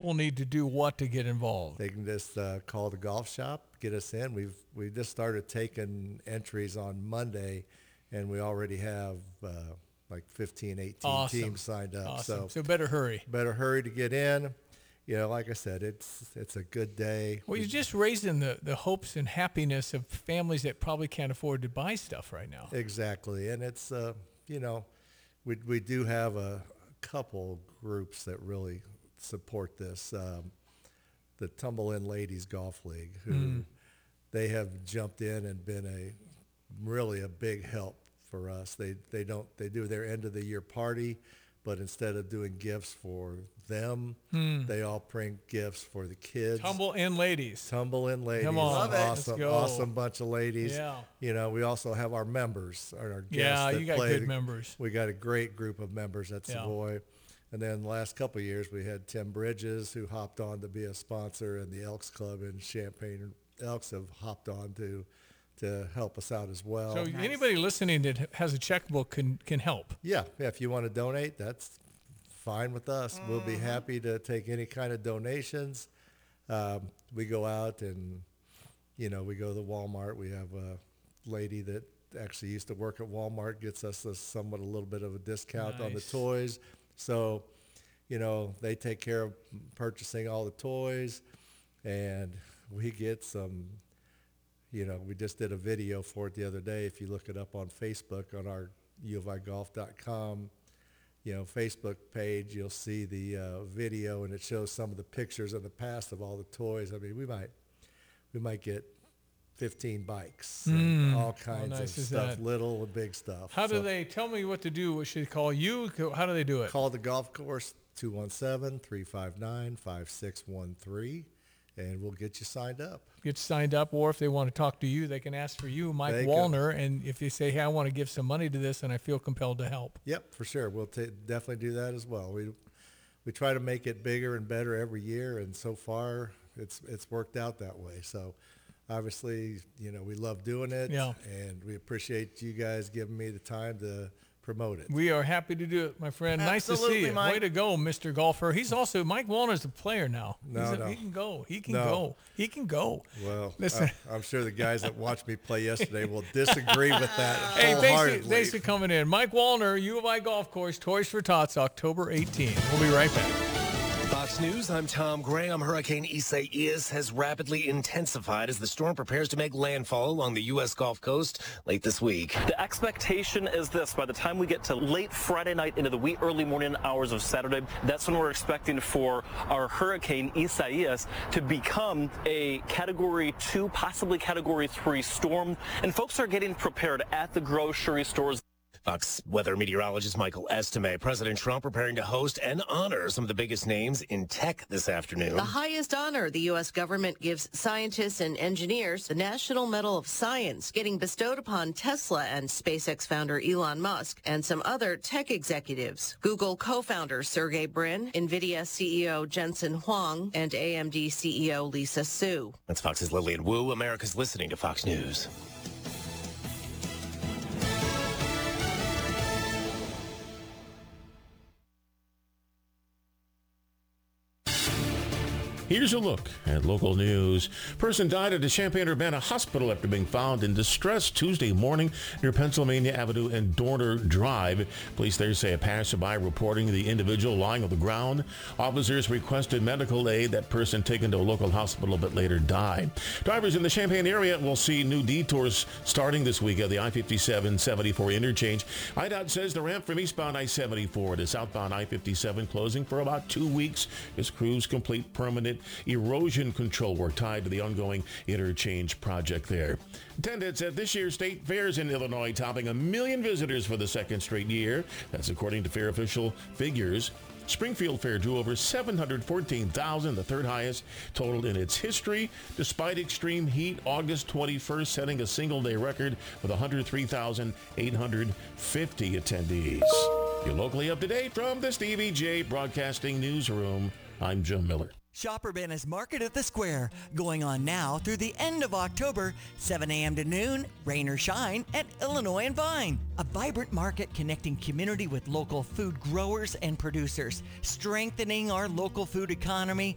people need to do what to get involved? They can just call the golf shop, get us in. We just started taking entries on Monday, and we already have like 15, 18 Awesome. teams signed up. Awesome. So better hurry. Better hurry to get in. You know, like I said, it's a good day. Well, you're just raising the hopes and happiness of families that probably can't afford to buy stuff right now. Exactly, and it's you know, we do have a couple groups that really support this. The Tumble In Ladies Golf League, who they have jumped in and been really a big help for us. They do their end of the year party, but instead of doing gifts for them, they all bring gifts for the kids. Tumble In Ladies. Tumble In Ladies. Come on. Awesome, Let's go. awesome bunch of ladies. Yeah. You know, we also have our members, our guests. Yeah, that you got play. good members. We got a great group of members at Yeah. Savoy. And then the last couple of years, we had Tim Bridges, who hopped on to be a sponsor, and the Elks Club in Champaign Elks have hopped on to help us out as well. So anybody listening that has a checkbook can help. Yeah, if you want to donate, that's fine with us. We'll be happy to take any kind of donations. We go out and, you know, we go to the Walmart. We have a lady that actually used to work at Walmart, gets us a little bit of a discount on the Nice. toys. So, you know, they take care of purchasing all the toys, and we get some, you know, we just did a video for it the other day. If you look it up on Facebook on our uofigolf.com, you know, Facebook page, you'll see the video, and it shows some of the pictures in the past of all the toys. I mean, we might get 15 bikes, and all kinds nice of is stuff, that? little and big stuff. How do So they tell me what to do? What should they call you? How do they do it? call the golf course 217-359-5613, and we'll get you signed up. Get signed up, or if they want to talk to you, they can ask for you, Mike They can. Wallner. And if they say, hey, I want to give some money to this and I feel compelled to help. Yep, for sure. We'll definitely do that as well. We try to make it bigger and better every year, and so far it's worked out that way. So obviously, you know, we love doing it, Yeah. and we appreciate you guys giving me the time to promote it. We are happy to do it, my friend. Nice to see Absolutely, you. Mike. Way to go, Mr. Golfer. He's also, Mike Wallner's a player now. No. He can go. He can No. go. He can go. Well, Listen. I'm sure the guys that watched me play yesterday will disagree with that Hey, wholeheartedly. thanks for coming in. Mike Wallner, U of I Golf Course, Toys for Tots, October 18. We'll be right back. Fox News, I'm Tom Graham. Hurricane Isaias has rapidly intensified as the storm prepares to make landfall along the U.S. Gulf Coast late this week. The expectation is this: by the time we get to late Friday night into the wee early morning hours of Saturday, that's when we're expecting for our Hurricane Isaias to become a Category 2, possibly Category 3 storm. And folks are getting prepared at the grocery stores. Fox weather meteorologist Michael Estime. President Trump preparing to host and honor some of the biggest names in tech this afternoon. The highest honor the U.S. government gives scientists and engineers, the National Medal of Science, getting bestowed upon Tesla and SpaceX founder Elon Musk and some other tech executives. Google co-founder Sergey Brin, NVIDIA CEO Jensen Huang, and AMD CEO Lisa Su. That's Fox's Lillian Wu. America's listening to Fox News. Here's a look at local news. Person died at a Champaign-Urbana hospital after being found in distress Tuesday morning near Pennsylvania Avenue and Dorner Drive. Police there say a passerby reporting the individual lying on the ground. Officers requested medical aid. That person taken to a local hospital but later died. Drivers in the Champaign area will see new detours starting this week at the I-57-74 interchange. IDOT says the ramp from eastbound I-74 to southbound I-57 closing for about 2 weeks as crews complete permanent erosion control work tied to the ongoing interchange project there. Attendance at this year's state fairs in Illinois topping 1 million visitors for the second straight year. That's according to fair official figures. Springfield Fair drew over 714,000, the third highest total in its history. Despite extreme heat, August 21st setting a single-day record with 103,850 attendees. You're locally up to date from the Stevie J Broadcasting Newsroom. I'm Jim Miller. Shopper Banna's Market at the Square, going on now through the end of October, 7 a.m. to noon, rain or shine, at Illinois and Vine. A vibrant market connecting community with local food growers and producers, strengthening our local food economy